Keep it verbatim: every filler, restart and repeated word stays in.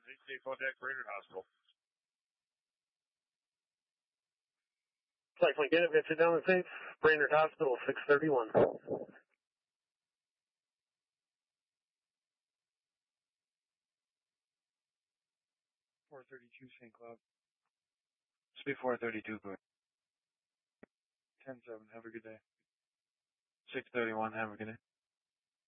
Please contact Brainerd Hospital. Flight Link, I've got you down the safe. Brainerd Hospital, six thirty-one. four thirty-two Saint Cloud. Speed four thirty-two, good. ten seven, have a good day. six thirty-one, have a good day.